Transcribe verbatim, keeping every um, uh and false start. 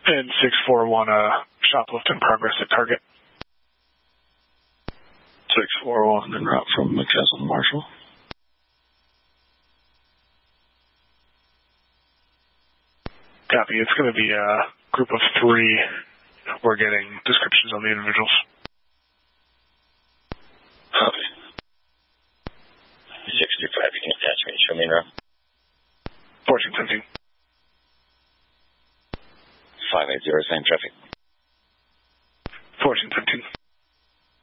And six four one, uh, shoplift in progress at target. six four one, en route from McKesson to Marshall. Copy. It's going to be a group of three. We're getting descriptions on the individuals. Copy. six two five, you can attach me. Show me en route. fourteen seventeen. five eight zero, same traffic. fourteen seventeen.